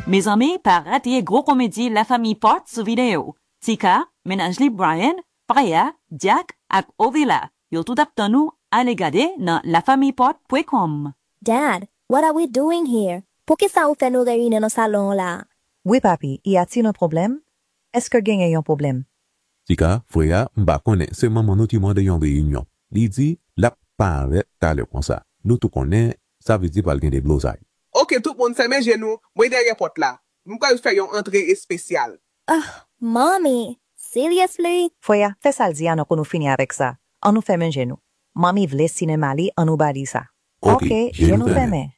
Mes amis, par rater gros comédie La Famille Pot sous vidéo. Tika, ménage li Brian, Freya, Jack ak Ovila. Yo tout ap tan nou ale gade nan lafamillepot.com. Dad, what are we doing here? Pour que ça ou fait nous réunir dans le salon là? Oui, papi, y a-t-il un problème? Est-ce que genye yon problème? Tika, Freya, mba konen, se maman nou ti mande yon réunion. Li di, la paret tale kon sa. Nou tout konen, sa vè di pal gen de blozay. Ok, tout le monde ferme genou. Moi derrière porte là. M'ka faire une entrée spéciale. Mommy, seriously? Freya, fè sal di an nou kon nou fini avec ça. An nou fèmen genou. Mami vle cinéma li an nou badi sa. Ok, genou fèmen.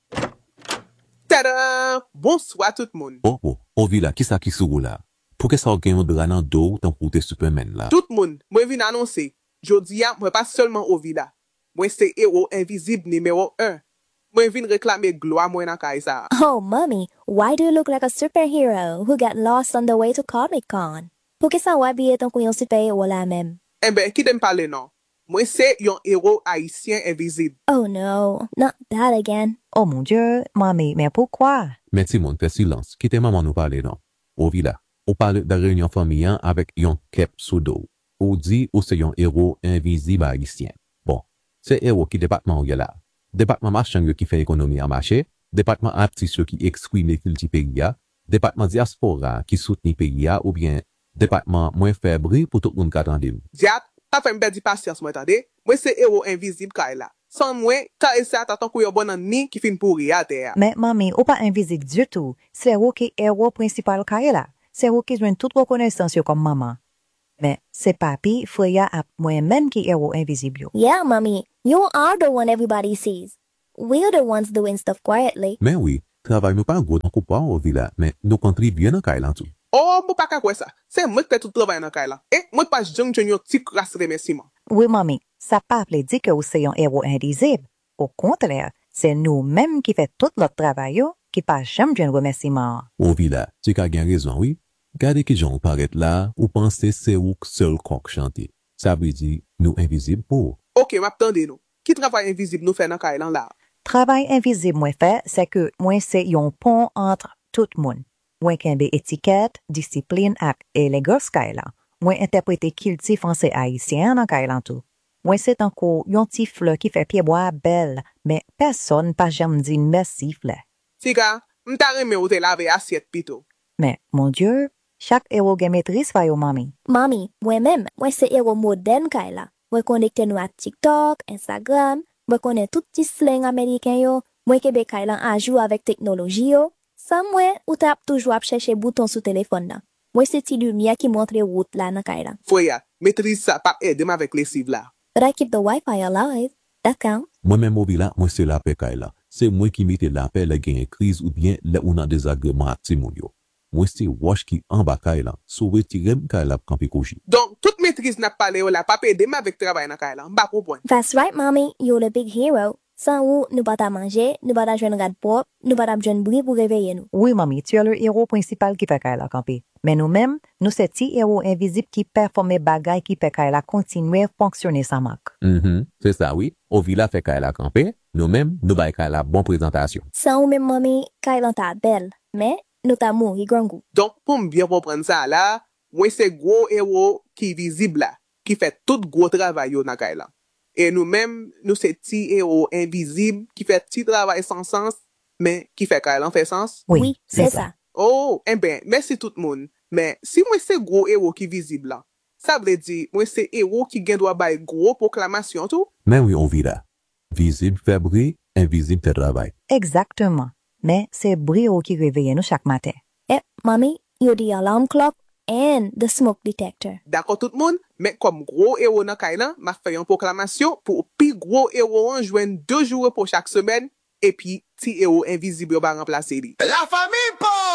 Tada! Bonsoir tout le monde. Oh, Ovila, ki sa ki sou la? Pou ke sa ou gen yon dra nan do tan koute Superman la? Tout le monde, moi vin annoncer. Jodi a, moi pas seulement Ovila. Moi c'est héros invisible numéro 1. Moi vin réclamer gloire moi nan kay sa. Oh, Mommy, why do you look like a superhero who got lost on the way to Comic-Con? Pour que ça ou habillé ton yon super-héros la même? Eh ben, qui t'aime parler non? Moi c'est yon héros haïtien invisible. Oh no, not that again. Oh mon Dieu, mami, mais pourquoi? Men ti moun, fè silans. Kite maman nou pale nan. Ovila, ou pale da réunion familyan avec yon kep sou do. Ou di ou se yon héros invisible haïtien. Bon, se héros ki departement ou yè la. Departement machan yo ki fè ekonomi an marché, departement artiste yo ki eksprime kulti peyi ya, departement diaspora ki souteni peyi ya, ou bien departement mwen febri pou tout moun katande. Diat, ta fè m'perdi patience moi tande. Moi c'est héros invisible kay la. Sans moi, ka ese attend kou yon bon nan ni ki fin pourri à terre. Mais mami, ou pas invisible du tout. C'est ou qui héros principal kaya la. C'est ou qui joue toute reconnaissance yo comme maman. Mais c'est papi, Freya ap moi-même qui héros invisible yo. Yeah, Mommy, you are the one everybody sees. We're the ones doing stuff quietly. Men oui, travay nou pa gwo nan koupa Ovila, men nou kontribye nan kay lan tou. Oh, mou pa ka kwe sa. C'est moi qui fè tout travail nan kay la. Moi pas jong jen yon ti kras remerciement. Oui, mami, ça pas ple di que ou se yon héros invisible. Au contraire, c'est nous-mêmes qui fait tout notre travail yo, qui pas jamais bien remerciement. Ovila, tu ka gen rezon, oui? Gade ki jan ou paret la, ou pense se ou seul kok chante. Sa vè di nou invisible pou. Ok, m'attendez nous. Qui travail invisible nous fait nan kay lan la? Travail invisible moi fait, c'est que moi c'est yon pont entre tout monde. Moi kembe étiquette, discipline ak élégance kay la. Moi interpréter kilti français haïtien nan kay lan tout. Moi c'est encore yon ti fleur qui fait pied bois belle, mais personne pas jamais dit merci fleur. Tika, m'ta reme ou te lave assiette pito. Mais mon Dieu, chaque héros gen maîtrise fa yo mami. Mommy, moi-même, moi c'est héros moderne kay la. Moi connecte nous à TikTok, Instagram, moi connais tout petit slang américain yo, moi kebe kay la à jour avec technologie yo. Sans moi, ou tap toujours ap chercher bouton sous téléphone là. Moi c'est ti lumière qui montre route là nan kay la. Freya, maîtrise ça pas aider avec lessive là. But I keep the Wi-Fi alive. That counts. Moi-même Ovila, moi c'est la paix kay la. C'est moi qui mette la paix la gen crise ou bien la ou nan désagrément ak ti moun yo. Moi c'est wash ki en bas kay la, sauver ti rem kay la kampi koji. Donc, toute maîtrise n'a pas parlé là, pas aider avec travail nan kay la. M'ba comprendre. That's right, Mommy. You're the big hero. Sans ou, nous pas manger, nous pas joindre rad propre, nous pas joindre bruit pour réveiller nous. Oui, mami, tu es le héros principal qui fait kay la camper. Mais nous-mêmes, nous c'est ti héros invisible qui performe bagay qui fait kay la continuer fonctionner sans marque. C'est ça, oui. Ovila fait kay la camper, nous-mêmes, nous bay kay la bon présentation. Sans ou même, Mommy, kay lan ta belle. Mais, nous ta mouri grand goût. Donc, pour bien comprendre ça là, moi c'est gros héros qui visible là, qui fait tout gros travail yo nan kay la. Et nous-mêmes, nous c'est ti héros invisible qui fait ti travail sans sens, mais qui fait kay la fait sens. Oui, c'est ça. Oh, eh ben, merci tout le monde. Mais si moi c'est gros héros qui visible là, ça veut dire moi c'est héros qui gen doit bay gros proclamation tout. Men oui, Ovila. Visible fait bruit, invisible fait travail. Exactement. Mais c'est brio qui réveille nous chaque matin. Mommy, you're the alarm clock and the smoke detector. D'accord tout le monde, mais comme gros héros nan kay lan, m'a fait une proclamation pour pi gros héros en joindre 2 jours pour chaque semaine et puis ti héros invisible va remplacer li. La famille